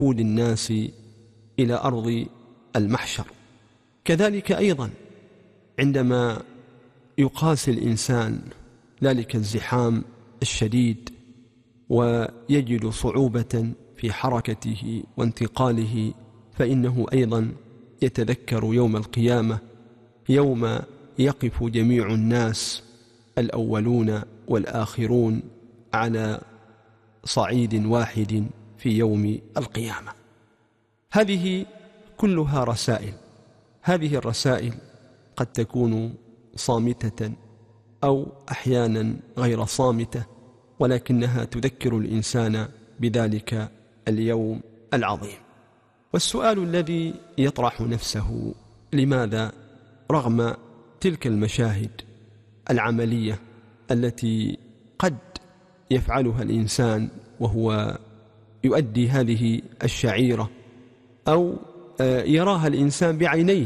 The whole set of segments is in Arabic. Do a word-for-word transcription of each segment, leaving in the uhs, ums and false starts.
دخول الناس إلى أرض المحشر. كذلك أيضا عندما يقاسي الإنسان ذلك الزحام الشديد ويجد صعوبة في حركته وانتقاله، فإنه أيضا يتذكر يوم القيامة، يوم يقف جميع الناس الأولون والآخرون على صعيد واحد في يوم القيامة. هذه كلها رسائل. هذه الرسائل قد تكون صامتة أو أحيانا غير صامتة، ولكنها تذكر الإنسان بذلك اليوم العظيم. والسؤال الذي يطرح نفسه: لماذا رغم تلك المشاهد العملية التي قد يفعلها الإنسان وهو يؤدي هذه الشعيرة، أو يراها الإنسان بعينيه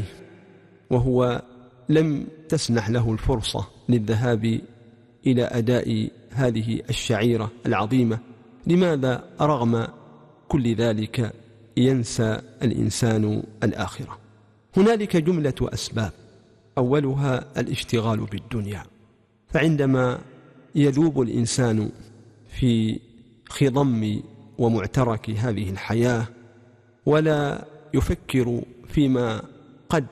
وهو لم تسنح له الفرصة للذهاب إلى أداء هذه الشعيرة العظيمة، لماذا رغم كل ذلك ينسى الإنسان الآخرة؟ هنالك جملة أسباب، أولها الاشتغال بالدنيا. فعندما يذوب الإنسان في خضم ومعترك هذه الحياة ولا يفكر فيما قد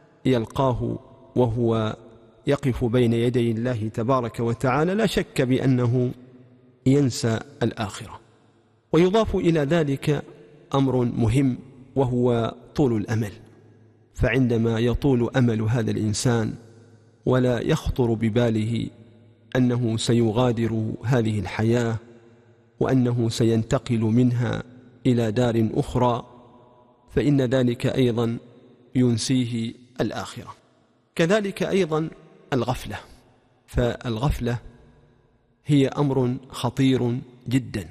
يلقاه وهو يقف بين يدي الله تبارك وتعالى، لا شك بأنه ينسى الآخرة. ويضاف إلى ذلك أمر مهم وهو طول الأمل. فعندما يطول أمل هذا الإنسان ولا يخطر بباله أنه سيغادر هذه الحياة وأنه سينتقل منها إلى دار أخرى، فإن ذلك أيضا ينسيه الآخرة. كذلك أيضا الغفلة. فالغفلة هي أمر خطير جدا،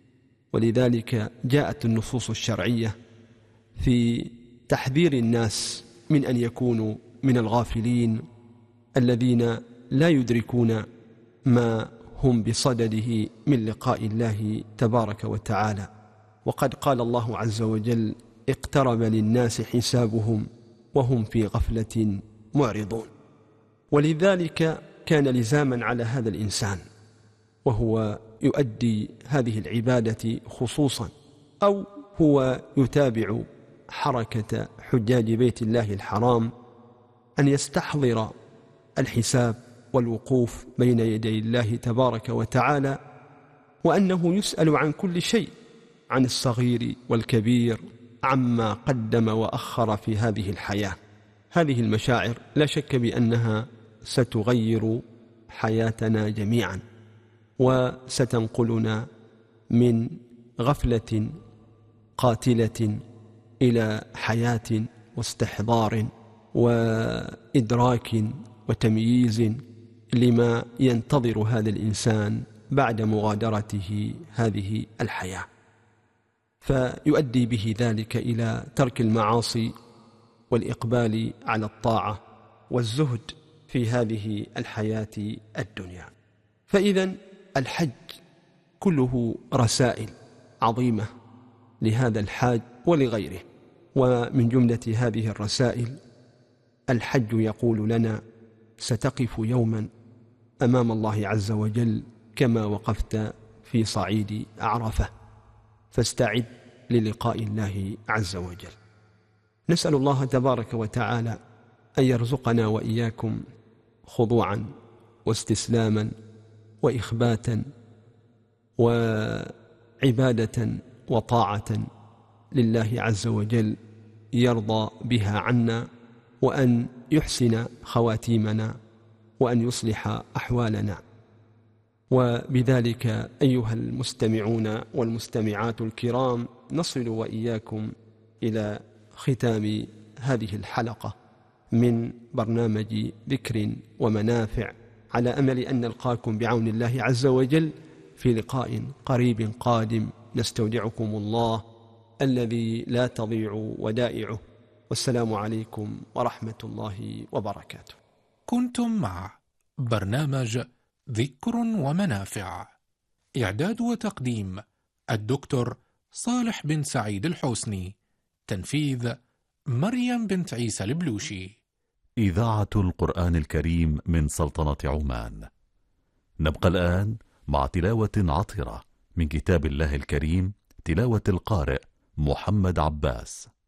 ولذلك جاءت النصوص الشرعية في تحذير الناس من أن يكونوا من الغافلين الذين لا يدركون ما هم بصدده من لقاء الله تبارك وتعالى. وقد قال الله عز وجل: اقترب للناس حسابهم وهم في غفلة معرضون. ولذلك كان لزاما على هذا الإنسان وهو يؤدي هذه العبادة خصوصا، أو هو يتابع حركة حجاج بيت الله الحرام، أن يستحضر الحساب والوقوف بين يدي الله تبارك وتعالى، وأنه يسأل عن كل شيء، عن الصغير والكبير، عما قدم وأخر في هذه الحياة. هذه المشاعر لا شك بأنها ستغير حياتنا جميعا، وستنقلنا من غفلة قاتلة إلى حياة واستحضار وإدراك وتمييز لما ينتظر هذا الإنسان بعد مغادرته هذه الحياة. فيؤدي به ذلك إلى ترك المعاصي والإقبال على الطاعة والزهد في هذه الحياة الدنيا. فإذا الحج كله رسائل عظيمة لهذا الحاج ولغيره. ومن جملة هذه الرسائل: الحج يقول لنا: ستقف يوما أمام الله عز وجل كما وقفت في صعيد عرفة، فاستعد للقاء الله عز وجل. نسأل الله تبارك وتعالى أن يرزقنا وإياكم خضوعا واستسلاما وإخباتا وعبادة وطاعة لله عز وجل يرضى بها عنا، وأن يحسن خواتيمنا، وأن يصلح أحوالنا. وبذلك أيها المستمعون والمستمعات الكرام، نصل وإياكم إلى ختام هذه الحلقة من برنامج ذكر ومنافع، على أمل أن نلقاكم بعون الله عز وجل في لقاء قريب قادم. نستودعكم الله الذي لا تضيع ودائعه، والسلام عليكم ورحمة الله وبركاته. كنتم مع برنامج ذكر ومنافع، إعداد وتقديم الدكتور صالح بن سعيد الحسني. تنفيذ مريم بنت عيسى البلوشي. إذاعة القرآن الكريم من سلطنة عمان. نبقى الآن مع تلاوة عطرة من كتاب الله الكريم، تلاوة القارئ محمد عباس.